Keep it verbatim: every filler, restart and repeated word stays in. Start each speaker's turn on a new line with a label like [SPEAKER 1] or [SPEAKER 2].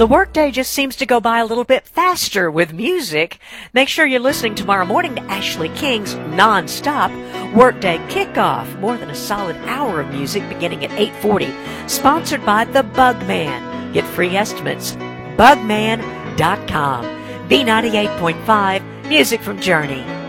[SPEAKER 1] The workday just seems to go by a little bit faster with music. Make sure you're listening tomorrow morning to Ashley King's Non-Stop Workday Kickoff. More than a solid hour of music beginning at eight forty. Sponsored by The Bugman. Get free estimates. bugman dot com. B ninety-eight point five, music from Journey.